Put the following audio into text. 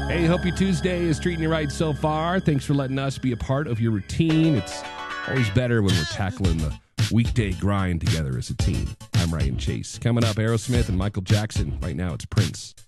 Hey, hope your Tuesday is treating you right so far. Thanks for letting us be a part of your routine. It's always better when we're tackling the weekday grind together as a team. I'm Ryan Chase. Coming up, Aerosmith and Michael Jackson. Right now, it's Prince.